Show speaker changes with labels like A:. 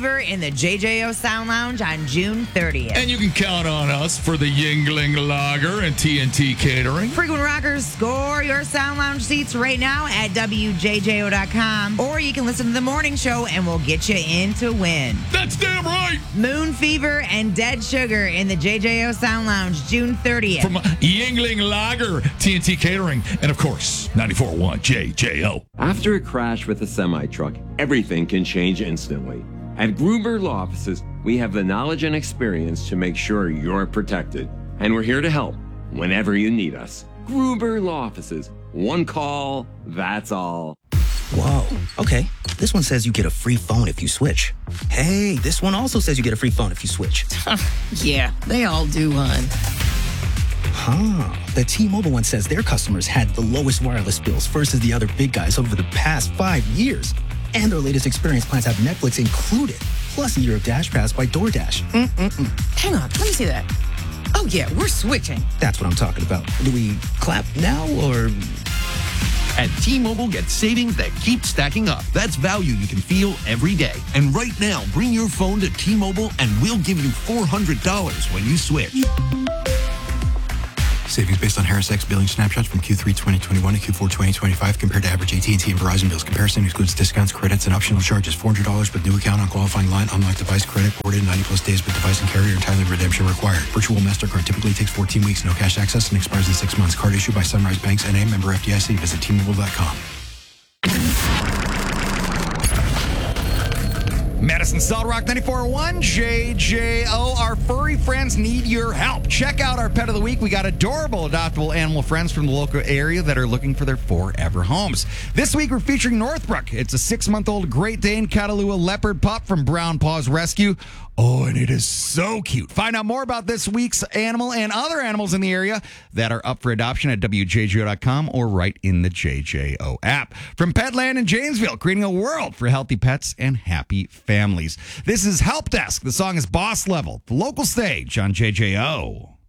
A: in the JJO Sound Lounge on June 30th.
B: And you can count on us for the Yingling Lager and TNT Catering.
A: Frequent Rockers, score your Sound Lounge seats right now at WJJO.com. Or you can listen to the morning show and we'll get you in to win.
B: That's damn right.
A: Moon Fever and Dead Sugar in the JJO Sound Lounge, June 30th.
B: From Yingling Lager, TNT Catering, and of course, 94.1 JJO.
C: After a crash with a semi-truck, everything can change instantly. At Gruber Law Offices, we have the knowledge and experience to make sure you're protected. And we're here to help whenever you need us. Gruber Law Offices. One call, that's all.
D: Whoa, okay. This one says you get a free phone if you switch. Hey, this one also says you get a free phone if you switch.
E: Yeah, they all do, hon.
D: The T-Mobile one says their customers had the lowest wireless bills versus the other big guys over the past 5 years. And their latest experience plans have Netflix included, plus a year of Dash Pass by DoorDash.
E: Hang on, let me see that. Oh, yeah, we're switching.
D: That's what I'm talking about. Do we clap now or...
F: At T-Mobile, get savings that keep stacking up. That's value you can feel every day. And right now, bring your phone to T-Mobile and we'll give you $400 when you switch.
G: Savings based on Harris X billing snapshots from Q3 2021 to Q4 2025 compared to average AT&T and Verizon bills. Comparison excludes discounts, credits, and optional charges. $400 with new account on qualifying line. Unlock device credit ported 90-plus days with device and carrier and timely redemption required. Virtual MasterCard typically takes 14 weeks. No cash access and expires in 6 months. Card issued by Sunrise Banks N.A. member FDIC. Visit T-Mobile.com.
H: Madison Solid Rock 94.1 JJO. Our furry friends need your help. Check out our pet of the week. We got adorable adoptable animal friends from the local area that are looking for their forever homes. This week we're featuring Northbrook. It's a 6-month-old Great Dane Catalua leopard pup from Brown Paws Rescue. Oh, and it is so cute. Find out more about this week's animal and other animals in the area that are up for adoption at WJJO.com or right in the JJO app. From Petland in Janesville, creating a world for healthy pets and happy families. This is Help Desk. The song is Boss Level, the local stage on JJO.